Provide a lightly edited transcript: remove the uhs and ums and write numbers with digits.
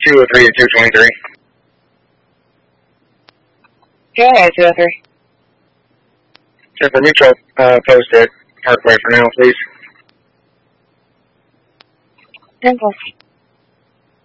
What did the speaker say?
203 to 223. Go ahead, 203. Check for neutral post at Parkway for now, please. 10 plus.